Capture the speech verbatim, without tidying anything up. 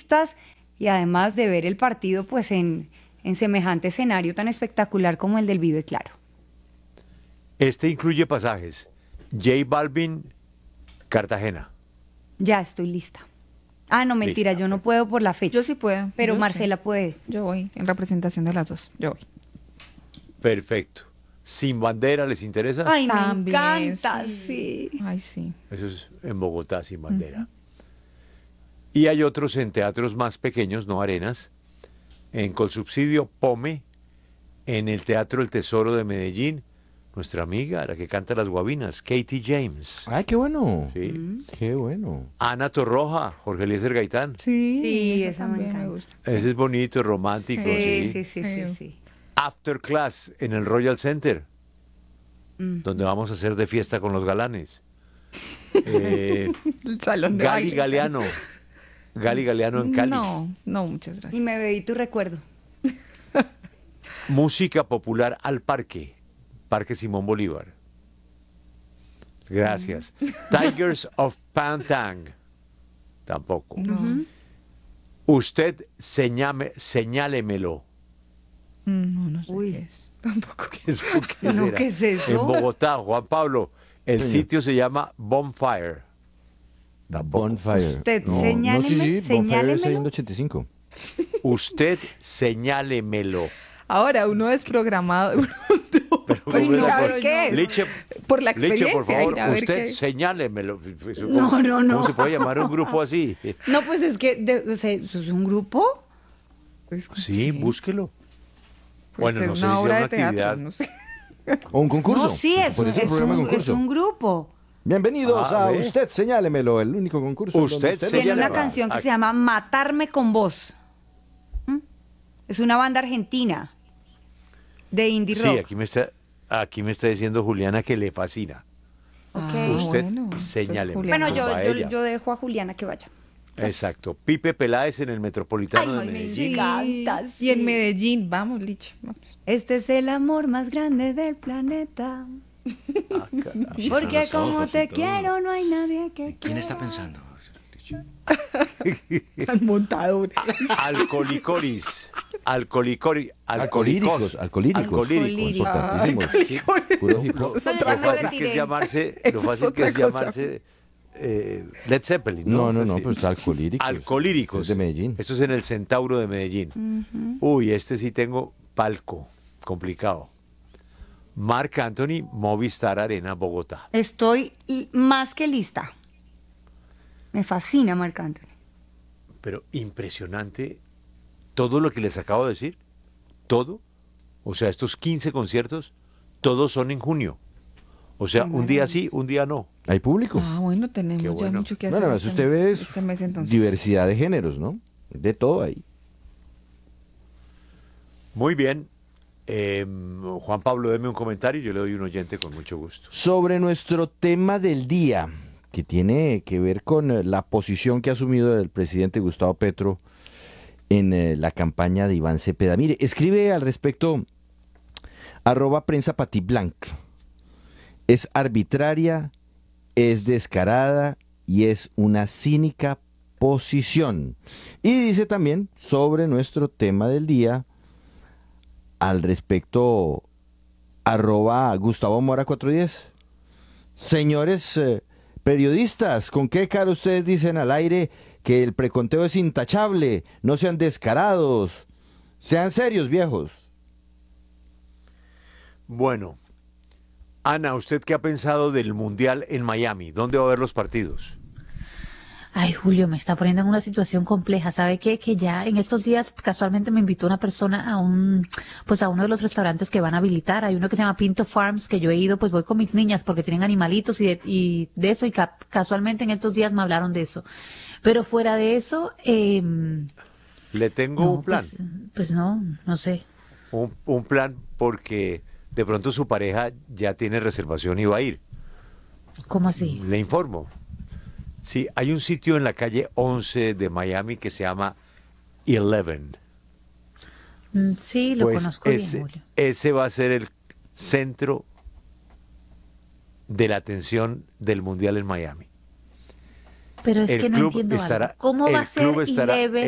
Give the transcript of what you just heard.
vistas y además de ver el partido pues en, en semejante escenario tan espectacular como el del Vive Claro. Este incluye pasajes. J Balvin, Cartagena. Ya estoy lista. Ah, no, mentira, Lista, yo no perfecto. puedo por la fecha. Yo sí puedo. Pero yo Marcela sí. puede. Yo voy en representación de las dos. Yo voy. Perfecto. Sin bandera, ¿les interesa? Ay, me También, encanta, sí. sí. Ay, sí. Eso es en Bogotá, sin bandera. Y hay otros en teatros más pequeños, no arenas, en Colsubsidio Pome, en el Teatro El Tesoro de Medellín, nuestra amiga, la que canta las guabinas, Katie James. Ay, qué bueno. Sí. Qué bueno. Ana Torroja, Jorge Eliezer Gaitán. Sí, Sí, esa esa me también me encanta. gusta. Ese es bonito, romántico. Sí, Sí, sí, sí, sí, Sí. sí. After Class en el Royal Center, Mm. donde vamos a hacer de fiesta con los galanes. Eh, El salón de Gali baile. Galeano. Gali Galeano en Cali. No, no, muchas Y gracias. me bebí tu recuerdo. Música popular al parque. Parque Simón Bolívar. Gracias. Tigers of Pantang. Tampoco. No. Usted señame, señálemelo. Mm, No, no sé Uy. qué es. Tampoco. ¿Qué es, qué No, será? ¿qué es eso? En Bogotá, Juan Pablo. El Señor. sitio se llama Bonfire. Tampoco. Bonfire. Usted, no, señáleme- no, sí, sí, Bonfire es señálemelo. ciento ochenta y cinco. Usted señálemelo. Ahora, uno desprogramado. de pronto, Pero, pues, bueno, no sabe por- qué es. Liche, Por la Liche, experiencia. por favor, ir a ver usted qué- señálemelo. No, no, no. ¿Cómo se puede llamar un grupo así? No, pues es que, de- o sea, ¿eso es un grupo? Pues, Sí, búsquelo. puede Bueno, ser no sé una si sea obra una de teatro, actividad. no sé. O un concurso. No, sí, es, Por un, eso el es, programa de un, es concurso. un grupo. Bienvenidos Ah, a ¿ve? Usted Señálemelo, el único concurso. en donde Usted usted Tiene Señáleme. una canción que Ah, se llama Matarme con Vos. ¿Mm? Es una banda argentina de indie rock. Sí, aquí me está, aquí me está diciendo Juliana que le fascina. Ok. Ah, Usted bueno, señáleme. entonces, Juliana. Bueno, yo, Va yo, ella. yo dejo a Juliana que vaya. Exacto. Pipe Peláez en el Metropolitano de Ay, me Medellín. encanta, Y sí. en Medellín, vamos, Lich. vamos. Este es el amor más grande del planeta. Ah, caramba. Porque los como ojos y te todo. quiero, no hay nadie que ¿Quién quiera. está pensando? Al montador. Alcolicoris. Alcolicori, Alcolíricos, alcolíricos. Alcolíricos. Importantísimos. Sí. Puro hip hop. Eso Lo ya me fácil que retiré. es llamarse, Eso lo es fácil que otra es cosa. llamarse eh, Led Zeppelin. No, no, no, Sí. pero está alcolíricos. Alcolíricos. Es de Medellín. Eso es en el Centauro de Medellín. Uy, este sí tengo palco. Complicado. Marc Anthony, Movistar Arena, Bogotá. Estoy l- más que lista. Me fascina Marc Anthony. Pero impresionante todo lo que les acabo de decir. Todo. O sea, estos quince conciertos, todos son en junio. O sea, un día sí, un día no. Hay público. Ah, bueno, tenemos Qué ya bueno. mucho que hacer. Bueno, este- eso usted ve es este mes, entonces. diversidad de géneros, ¿no? De todo ahí. Muy bien. Eh, Juan Pablo, deme un comentario y yo le doy un oyente con mucho gusto. Sobre nuestro tema del día, que tiene que ver con eh, la posición que ha asumido el presidente Gustavo Petro en eh, la campaña de Iván Cepeda. Mire, escribe al respecto arroba prensa patiblanc. Es arbitraria, es descarada y es una cínica posición. Y dice también sobre nuestro tema del día, al respecto, arroba Gustavo Mora cuatro diez. Señores eh, periodistas, ¿con qué cara ustedes dicen al aire que el preconteo es intachable? No sean descarados, sean serios, viejos. Bueno, Ana, ¿usted qué ha pensado del Mundial en Miami? ¿Dónde va a haber los partidos? Ay, Julio, me está poniendo en una situación compleja. ¿Sabe qué? Que ya en estos días casualmente me invitó una persona a un, pues a uno de los restaurantes que van a habilitar. Hay uno que se llama Pinto Farms, que yo he ido, pues voy con mis niñas porque tienen animalitos y de, y de eso, y ca- casualmente en estos días me hablaron de eso. Pero fuera de eso, eh, Le tengo no, un plan. Pues, pues no, no sé. Un, un plan porque de pronto su pareja ya tiene reservación y va a ir. ¿Cómo así? Le informo. Sí, hay un sitio en la calle once de Miami que se llama Eleven. Mm, Sí, lo Pues conozco ese, bien, Julio. ese va a ser el centro de la atención del Mundial en Miami. Pero es el que no club entiendo estará- algo. ¿Cómo el va a ser club estará- Eleven?